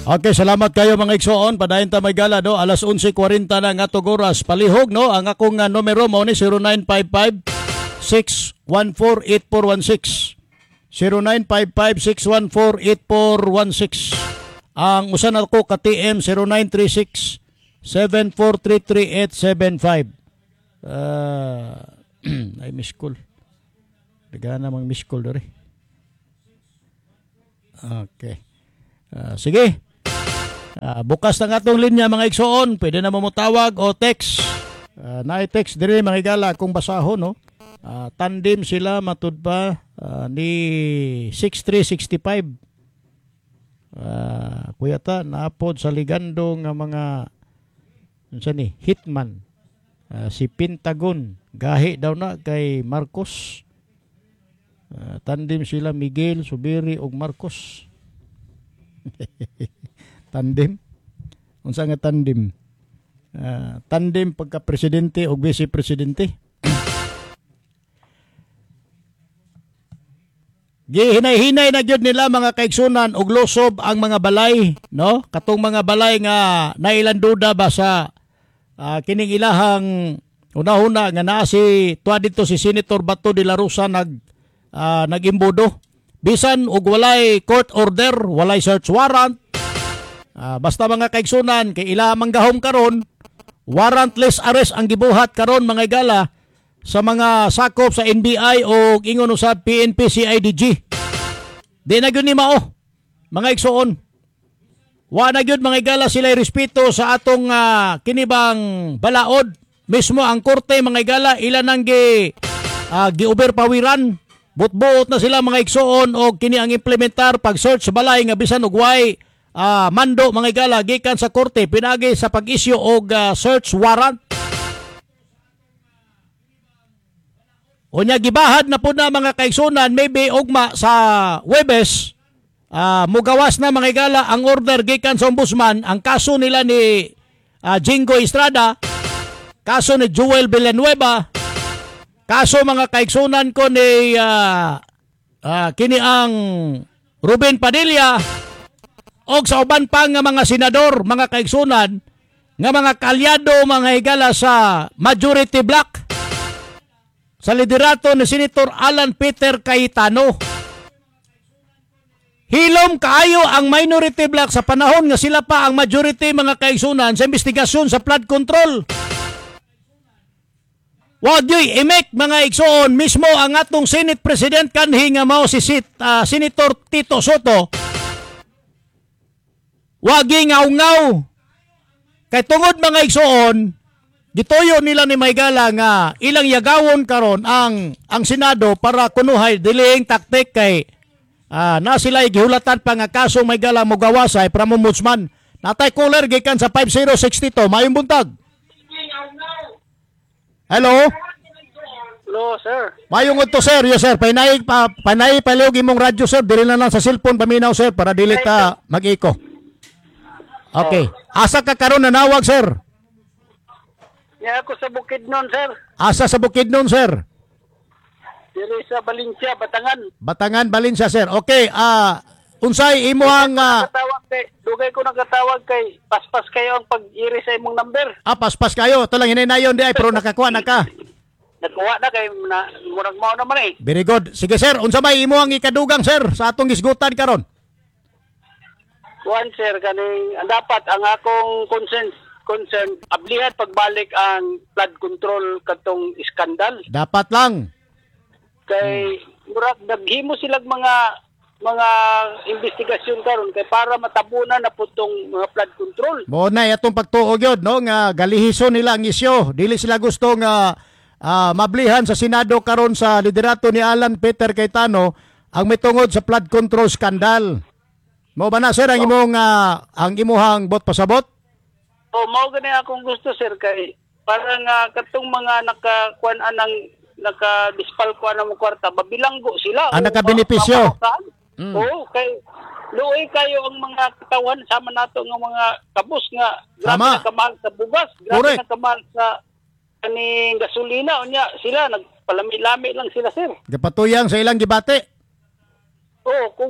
Okay, salamat kayo mga igsoon. Padayon ta may gala no. Alas 11:40 na nga tog oras. Palihog no. Ang akong numero mo ni 0955 614-8416. 0955-614-8416. Ang usan ako ka TM 0936-7433-875. Ay miss call. Daga namang miss call dere. Okay. Sige. Bukas na nga itong linya mga igsoon. Pwede na mamutawag o text. Na-text dire mga igala kung basahon no. Tandem sila matud pa ni 6365. Kuya ta naapod sa ligando nga mga unsa ni hitman. Si Pentagon gahi daw na kay Marcos. Tandem sila Miguel, Subiri ug Marcos. Tandem? Unsa nga tandem? Tandem pagka presidente o vice presidente. Gihinay-hinay na gyud nila mga kaigsunan og losob ang mga balay, no? Katong mga balay nga nailan duda ba sa kining ilahang una-una nga naa si tuwa dito si Senator Bato de la Rosa nagimbodo. Bisan og walay court order, walay search warrant. Basta mga kaigsunan kay ila manggahom karon, warrantless arrest ang gibuhat karon mga igala sa mga sakop sa NBI o ingon usab PNP CIDG. Di na gyud ni mao mga igsoon. Wa na gyud mga igala sila respeto sa atong kinibang balaod. Mismo ang korte mga igala ila nang gi-overpawiran. Butbuot na sila mga igsoon o kini ang implementar pag search sa balay nga bisan og way mando mga igala gikan sa korte pinagi sa pag-issue og search warrant. Unya gibahad na po na mga kaigsunan maybe ugma sa Huwebes mugawas na mga igala ang order gikan sa ombudsman ang kaso nila ni Jingo Estrada, kaso ni Joel Villanueva, kaso mga kaigsunan ko ni kini ang Ruben Padilla o sa uban pa nga mga senador mga kaigsunan nga mga kalyado mga higala sa majority block sa liderato ni Senator Alan Peter Cayetano. Hilom kaayo ang minority block sa panahon nga sila pa ang majority mga kaigsunan sa investigasyon sa flood control. Wag yoy imek mga igsoon mismo ang atong Senate President kanhi nga mao si Senator Tito Soto. Wag ngaw-ngaw. Kay tungod mga igsoon, gituyo nila ni Maygala nga ilang yagawon karon ang Senado para kunuhay delaying tactic kay na sila gihulatan pa nga kaso Maygala mogawasay from ombudsman. Natay caller gikan sa 5062 mayong buntag. Hello? Hello, sir. Mayong udto, sir. Yes, sir. Panay paliog imong radyo, sir. Dili na lang sa cellphone paminaw, sir, para dili ta mag-iko. Okay. Asa ka karon nanawag, sir? Ya ako sa Bukidnon, sir. Asa sa Bukidnon, sir? Dili sa Valencia, Batangan. Batangan, Valencia, sir. Okay. Unsay imuhang dugay ko nagatawag kay paspas kayo ang pag-iri sa imong number. paspas kayo. Ito lang hinaynayon di ay pero nakakuha na ka. Nakuha na kay murag mao naman eh. Very good. Sige, sir. Unsa may imuhang ikadugang, sir, sa atong gisgutan karon? Kuan, sir, kaning dapat ang akong concern ablihan pagbalik ang flood control katong iskandal. Dapat lang. Kay murag naghimo silang mga investigasyon karon kay para matabunan na putong mga flood control. Mo na atong pagtuog yun, no, nga galihison nila ang isyo. Dili sila gusto nga mablihan sa Senado karon sa liderato ni Alan Peter Cayetano ang mitungod sa flood control scandal. Mo ba na, sir, ang imong ang imuhang bot pasabot? Mao gani akong gusto, sir, kay para nga katong mga nakakuan anang nakadispal ko na mo kwarta babilanggo sila. Ang nakabenepisyo. Oo, kay luoy kayo ang mga katawan sama nato nga mga kabus nga grabe na kamahal sa bugas, grabe na kamahal sa kaning gasolina unya sila nagpalami-lami lang sila, sir. Gapatuyang sa ilang gibate. Oo, kung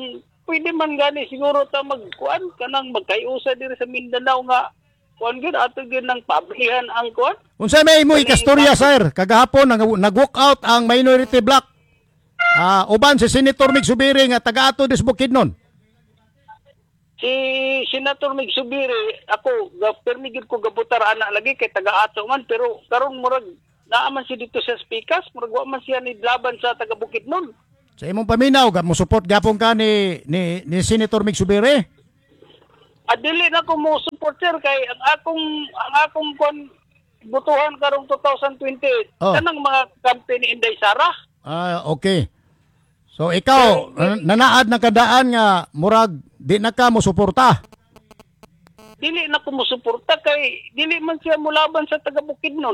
pwede man gani siguro ta magkuan kanang magkayusa diri sa Mindanao nga kuan gyud ato gyud ng pablihan ang kuan. Unsa may imo ikastorya sir? Kagahapon nag-walk out ang minority block. Uban si Senator Mig Subiri nga taga-ato dis Bukidnon. Si Senator Mig Subiri ako permigid ko gabutar ana lagi kay taga-ato man pero karon murag naaman si dito sa Spikas murag wa man siya ni laban sa taga Bukidnon. Sa imong paminaw mo support gapon ka ni Senator Mig Subiri? Dili na ko mo supporter kay ang akong kon butuhan karong 2028 kanang mga campaign ni Inday Sara. Okay. So ikaw nanaad na kadaan nga murag di na ka mo suporta. Dili na ko mo suporta kay dili man siya mulaban sa taga Bukidnon.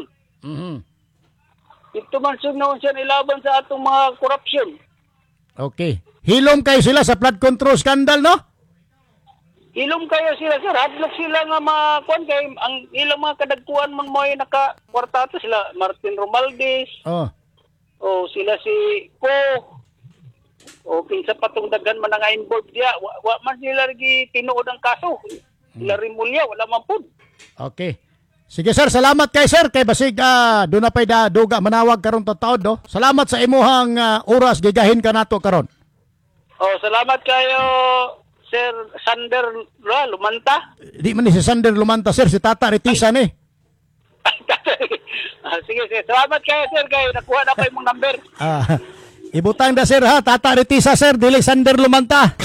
Ito man siya nilaban sa atong mga korupsyon. Okay. Hilom kayo sila sa flood control scandal, no? Ilom kayo sila, sir. Hadlok sila nga mga kuan kay ang ilang mga kadagkuan man mo ay naka-kwartato sila. Martin Romualdez. O sila si Ko. O kinsa patong daghan man nga involved diya. Wa man sila lagi tinuod ang kaso. Sila Rimulya, wala man pud. Okay. Sige sir, salamat kay sir. Kay basig doon na pa'y duga manawag karon taon, no? Salamat sa imuhang oras gigahin ka nato karon. Salamat kayo. Sir Sander Lumanta? Di man ni si Sander Lumanta, sir. Si Tata Retisa ni. Sige. Salamat kayo, sir. Kayo, nakuha na kayo mong number. Ibutang da, sir, ha? Tata Retisa, sir. Dili Sander Lumanta.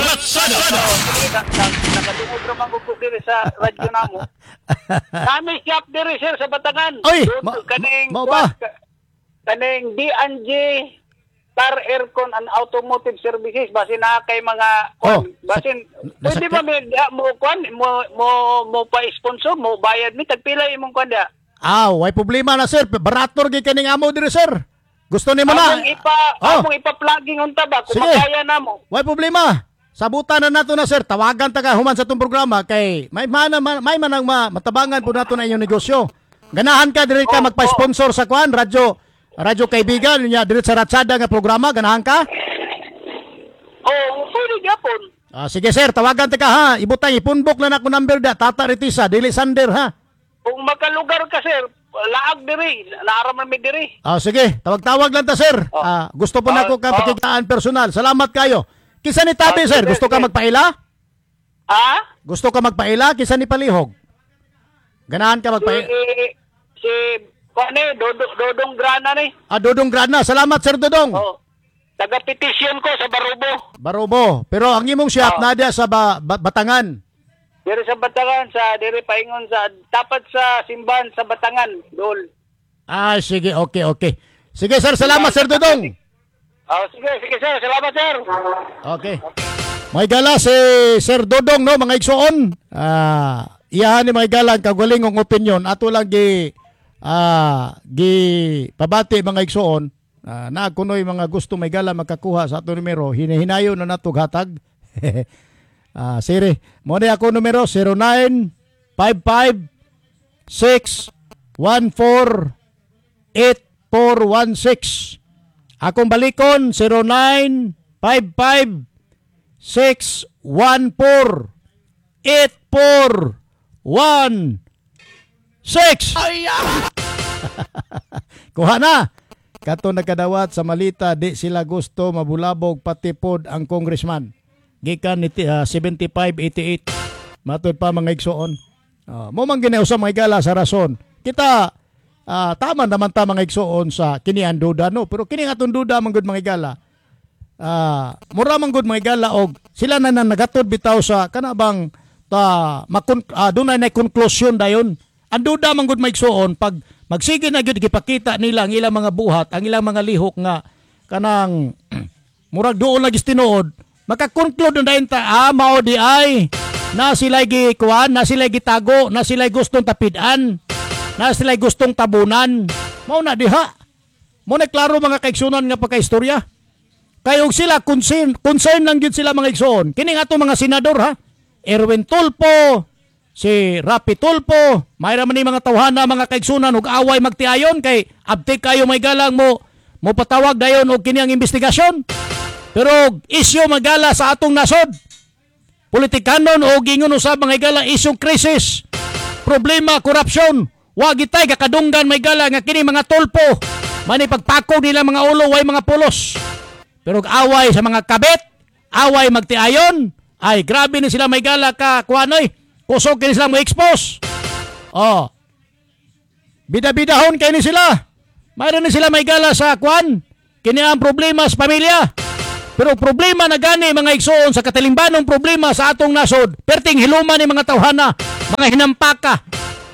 Nakadungog naman ko diri sa radyo na mo. Kami shop diri, sir, sa Batangan. Oy! Mau ba? Kaning D&J Car Aircon and Automotive Services basin na kay mga basin pwede ba mo kuan mo pa-sponsor mo bayad mi tagpila imong kuan dia. Way problema na sir, barator gi kaning amo diri sir. Gusto nimo na among ipa-plugging unta ba kung makaya namo. Way problema. Sabutan na nato na sir, tawagan ta ka human sa tong programa kay may manang matabangan po nato na inyong negosyo. Ganahan ka diri ka magpa-sponsor sa kuan radyo kaibigan niya dito sa Ratsada nga programa, ganahan ka? Pwede gyapon. Sige sir, tawagan ta ka ha. Ibutang ipunbok na nako number da, Tata Retisa, dili Sander ha. Kung makalugar ka sir, laag diri, naaraman mi diri. Sige, tawag-tawag lang ta sir. Gusto po nako ka pakitaan personal. Salamat kayo. Kisa ni Tabi sir, gusto ka magpaila? Gusto ka magpaila? Kisa ni Palihog? Ganahan ka magpaila? Si Dodong Grana ni. Dodong Grana. Salamat, Sir Dodong. Taga-petition ko sa Barubo. Pero ang imong shop na dia sa Batangan. Diri sa Batangan, diri paingon sa tapat sa simbahan sa Batangan, Dol. Sige, okay. Sige, sir. Salamat, Sir Dodong. Sige, sir. Salamat, sir. Okay. May gala si Sir Dodong, no, mga igsoon. Iyahan ni mga gala ang kagwalingong opinion. Ato lang pabati mga igsoon na kunoy mga gusto may gala makakuha sa ato numero hinahinayo na natog hatag. Siri mo ni ako numero 0955-614-8416. Akong balikon 0955-614-8416. Kuha na. Kato nagkadawat sa malita, di sila gusto mabulabog pati pod ang congressman. Gikan ni 7588. Matod pa mga igsoon. Mo man ginausa mga igala sa rason. Kita tama naman ta mga igsoon sa kini ang duda no, pero kini atong duda man gud mga igala. Mura man gud mga igala og sila na nagatod bitaw sa kanabang dunay na conclusion dayon. Ang duda man gud maigsoon pag magsige na gyud gipakita nila ang ilang mga buhat, ang ilang mga lihok nga kanang murag duol lagi tinuod, maka-conclude na dayon ta mao di ay na sila gikuan, na sila gitago, na sila gustong tapidan, na sila gustong tabunan. Mao na diha. Mo na klaro mga kaigsunon nga pagkaistorya. Kayong sila concern lang gyud sila mga igsoon. Kini ato mga senador ha. Erwin Tulfo, si Rapi Tulfo, mayra man ni mga tawhana mga kaigsunan ug away magtiayon kay abtik kayo may galang mo patawag dayon og kini ang investigasyon. Pero isyo magala sa atong nasod. Politikanon o gingon usab mga igala isyong krisis. Problema, korupsyon. Wa gitay kakadunggan may gala nga kini mga tolpo. Mani pagpako nila mga ulo way mga pulos. Pero away sa mga kabit, away magtiayon, ay grabe ni sila may gala ka kuanoy. Kusog kini sila mo expose. Oh. Bida-bidahon kay ni sila. Mayroon ni sila may gala sa kwan. Kini ang problema sa pamilya. Pero problema na gani mga igsoon sa katalimbanong problema sa atong nasod, perting hiluman ni mga tawhana, mga hinampaka,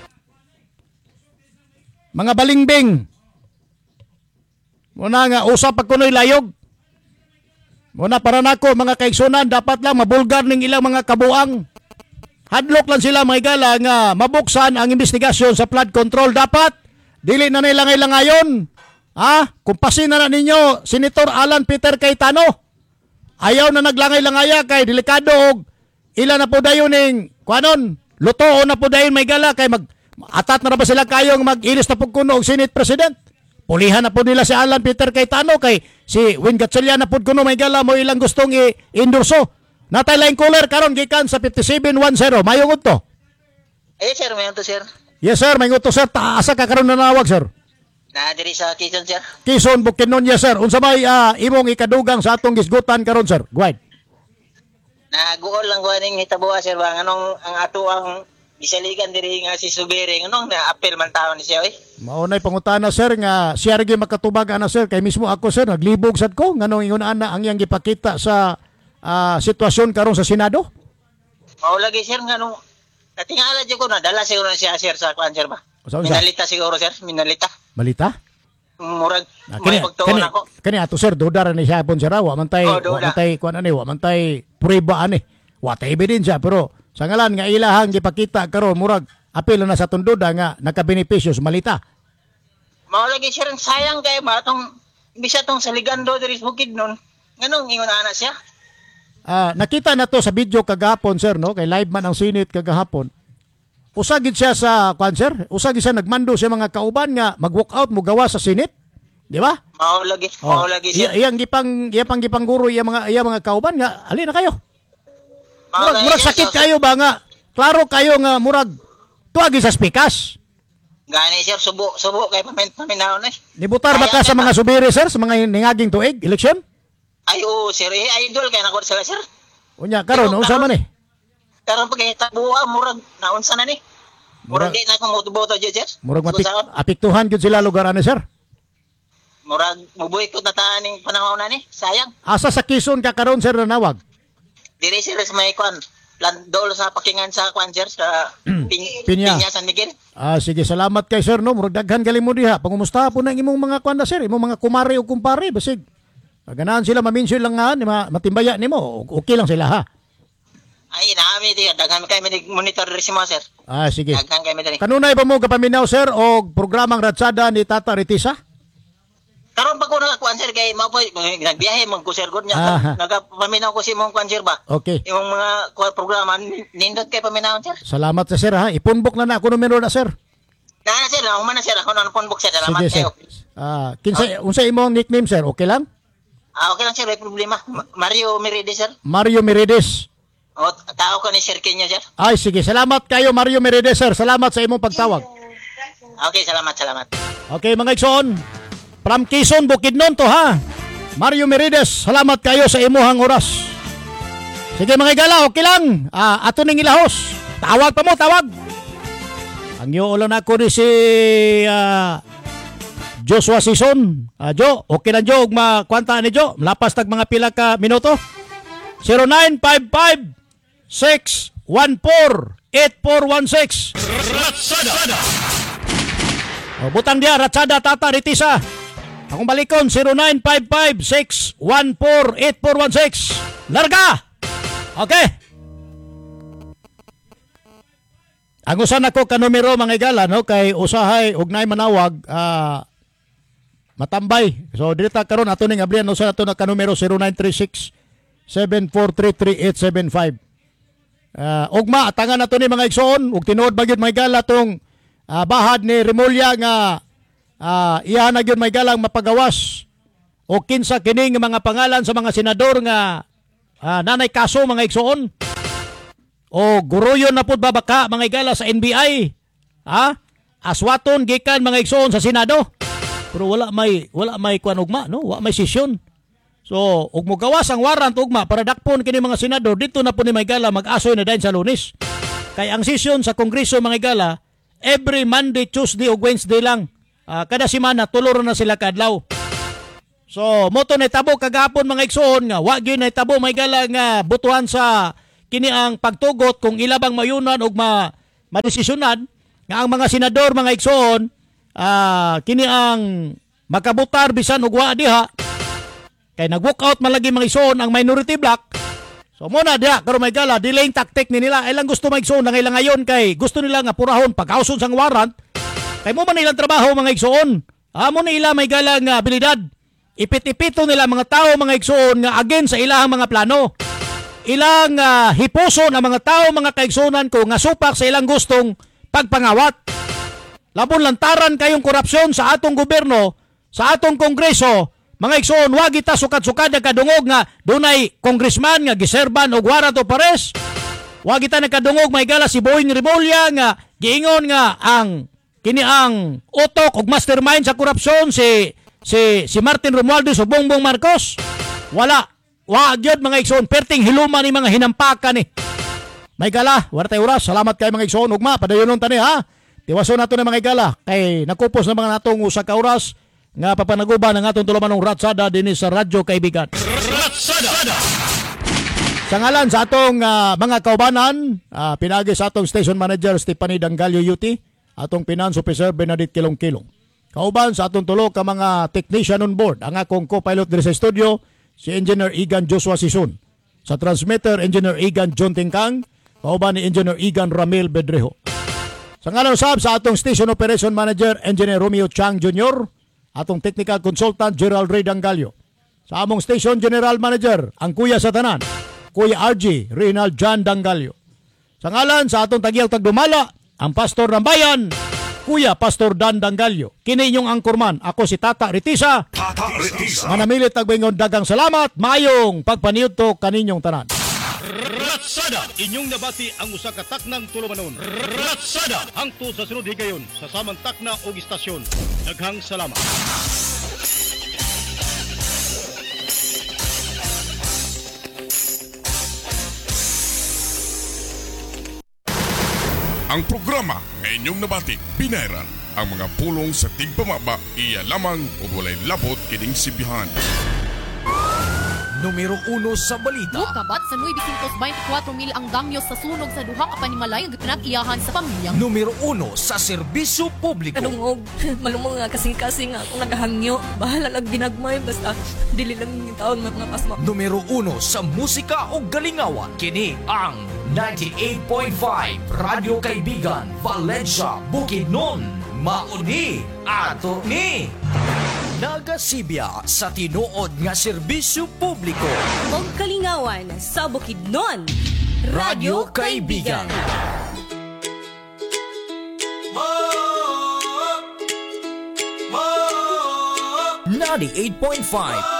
mga balingbing. Muna nga, usap pag kuno'y layog. Muna para nako mga kaigsunan, dapat lang mabulgar ning ilang mga kabuang. Hadlok lang sila mga igala nga mabuksan ang investigasyon sa flood control. Dapat, dili na nilangay-langayon. Kumpasin na ninyo, Senator Alan Peter Cayetano. Ayaw na naglangay-langaya kay delikado og ila na po dayon ning kuanon luto na po dayon may gala kay atat na ba sila kayong mag-ilis na po kuno og Senate President. Pulihan na po nila si Alan Peter Cayetano kay si Win Gatchalian na po kuno may gala mo ilang gustong i-endorso. Natay laing caller karon gikan sa 5710. Mayong udto. Sir, mayon to sir. Yes sir, mayong udto sir. Asa ka karon nanawag sir? Na diri sa Quezon sir. Quezon, Bukidnon, yes sir. Unsa may imong ikadugang sa atong gisgutan karon sir? Go ahead. Naguol lang ko ning hitabuha sir ba nganong ang ato ang gisaligan diri nga si Subiri nganong na apel man taon ni siya oy. Maunay pangutana sir nga siya rin makatubag ana sir kay mismo ako sir naglibog sad ko nganong ingon ana ang iyang gipakita sa sitwasyon karon sa Senado. Mao lagi sir nganong natingala jud ko na dala siguro na siya sir sa kwan sir ba. Minalita siguro sir, minalita. Balita? Murag may pagtuon ako. Kani ato sir duda ra ni siya pon sir wa man tay kuan ani wa man tay prueba ani. Wa tay ebidensya pero sa ngalan nga ilahang gipakita karon murag apil na sa tunduda nga nakabenepisyo sa malita. Mao lagi sir sayang kay ba tong bisa tong saligando diri sa Bukidnon. Nganong ingon ana siya? Nakita na to sa video kagahapon sir no kay live man ang Senate kagahapon. Usagid siya sa cancer, usagid siya nagmando sa mga kauban nga mag-walk out mo gawa sa Senate, di ba? Mao lagi siya. Iyang gipang guro iya mga kauban nga ali na kayo. Murag sakit kayo ba nga? Klaro kayo nga murag tuagi sa spikas. Gani sir subo kay paminaw na. Nibutar ba ka sa mga subiri sir sa mga ningaging tuig election? Ay sir, idol kay nako sila sir. Unya karon unsa man eh? Karon pagkitabuha murag naunsa na ni. Murag di na ko motuboto jud sir. Murag apiktuhan gyud sila lugar ani sir. Murag muboykot na taaning panahon na ni. Sayang. Asa sa Quezon ka karon sir nanawag? Diri sir sa may kwan. Dol sa pakingan sa kwan sir sa Pinya San Miguel. Sige salamat kay sir no. Murag daghan gali mo diha. Pangumusta po na imong mga kwan na sir, imong mga kumare o kumpare basig. Ganahan sila maminsyo lang nga matimbaya nimo. Okay lang sila ha. Ay, naami di daghan kay monitor diri si mo sir. Sige. Daghan kay diri. Kanunay ba mo kapaminaw sir og programang Ratsada ni Tata Ritisa? Karon pag ko nakakuan sir kay mao nagbiyahe man ko sir gud nya. Nagapaminaw ko si mong kwan sir ba. Okay. Yung mga programa nindot kay paminaw sir. Salamat sa sir ha. Ipunbok na ako numero na sir. Na sir, ako na sir, ako na punbok sir. Salamat kayo. Kinsa unsa imong nickname sir? Okay lang? Okay lang sir, may problema. Mario Merides sir. Mario Merides. O, tao ko ni Sir Kenyo sir. Ay sige, salamat kayo Mario Merides sir. Salamat sa imong pagtawag. Okay, salamat. Okay mga igsoon. From Quezon, Bukidnon to ha. Mario Merides, salamat kayo sa imuhang oras. Sige mga igala, okay lang. Ato ning ilahos. Tawag pa mo, tawag. Ang yuulan ako ni si Joshua Sison. Jo, okay lang Jo, makwanta ni Jo. Lapas tag mga pila ka minuto. 0955-614-8416. Ratsada. Butang dia, Ratsada Tata Ritisa. Akong balikon, 0955-614-8416. Larga! Okay. Ang usan ako ka numero mga igala no kay usahay ugnay manawag matambay. So direta karon ato ning ablian usa nato na ka numero 0936-7433-875. Ugma atangan nato ni mga igsoon ug tinuod ba gyud mga igala tong bahad ni Remulla nga iya na gyud mga igalang mapagawas o kinsa kining mga pangalan sa mga senador nga nanay kaso mga igsoon? O guruyon na pud babaka mga igala sa NBI? Aswaton gikan mga igsoon sa Senado. Pero wala may kuan ugma, no? Wala may sesyon. So, ug mo gawas ang warrant ugma para dakpon kini mga senador dito na po ni mga igala mag-asoy na dayon sa Lunes. Kay ang sesyon sa Kongreso mga igala every Monday, Tuesday ug Wednesday lang. Kada semana tulo na sila kadlaw. So, moto na tabo kagapon mga igsoon nga wa gyud na tabo mga igala nga butuhan sa kini ang pagtugot kung ilabang mayunan ug madesisyonan nga ang mga senador mga igsoon kini ang makabutar bisan ug wa diha kay nag-walk out malagi mga igsoon ang minority block. So muna diha karon may gala delaying tactic ni nila ilang gusto mga igsoon na ilang ngayon kay gusto nila nga purahon pagkauson sang warrant kay mo man ilang trabaho mga igsoon. Mo na ila may gala nga abilidad ipit-ipito nila mga tao mga igsoon nga against sa ilahang mga plano. Ilang hipuson ang mga tao mga kaigsunan ko nga supak sa ilang gustong pagpangawat. Labon lantaran kayong korupsyon sa atong gobyerno, sa atong kongreso, mga igsoon, wag kita sukat-sukad kadungog nga dunay congressman nga giserban og warrant of arrest. Wag kita nakadungog may gala si Boying Rimulya nga giingon nga ang kini ang utok og mastermind sa korupsyon si Martin Romualdez o Bongbong Marcos. Wala. Wag yun mga igsoon, perting hiluman ni mga hinampakan ni. May gala, wala tayo oras. Salamat kay mga igsoon. Ugma, padayonon tani ha. Tiwaso nato na mga gala. Kay nakupos na mga natong usa ka oras nga papanaguban ang atong tulumanong Ratsada din sa Radyo Kaibigan. Ratsada! Sa ngalan sa atong mga kaubanan, pinagi sa atong station manager Stephanie Dangalio Yuti, atong finance officer Bernadette Kilong-Kilong. Kauban sa atong tulo ka mga technician on board, ang akong co-pilot diri sa studio, si Engineer Igan Joshua Sison. Sa transmitter, Engineer Igan John Tingkang, kauban ni Engineer Igan Ramil Bedrejo. Sa ngalan usab sa atong Station Operation Manager, Engineer Romeo Chang Jr., atong Technical Consultant, Gerald Ray Dangalio. Sa among Station General Manager, ang Kuya sa Tanan, Kuya RG, Reynald John Dangalio. Sa ngalan sa atong Tagiyaw Tagdumala, ang Pastor ng Bayan, Kuya Pastor Dan Dangalio. Kini inyong angkorman, ako si Tata Ritisa. Manamilit tagbengon dagang salamat, mayong pagpaniudto kaninyong tanan. Ratsada, inyong nabati ang usa ka taknang tulumanon. Ratsada, hangtod sa sunod higayon sa samang takna og istasyon. Daghang salamat. Ang programa nga inyong nabati, binayran ang mga pulong sa tigpamaba iya lamang o walay labot kining sibihan. Numero 1 sa balita. Kabat sa 924,000 ang damyos sa sunog sa duha ka panimalay nga pinag-iyahan sa pamilya. Numero 1 sa serbisyo publiko. Kadungog, malumong nga kasing-kasing nga kung nagahangyo. Bahala lang ginagmay, basta dili lang yung taon mga pasma. Numero 1 sa musika o galingawan. Kini ang 98.5 Radyo Kaibigan, Valencia, Bukidnon. Mauni ato ni nagasibya sa tinuod nga serbisyo publiko. Og kalingawan sa Bukidnon. Radyo Kaibigan. 98.5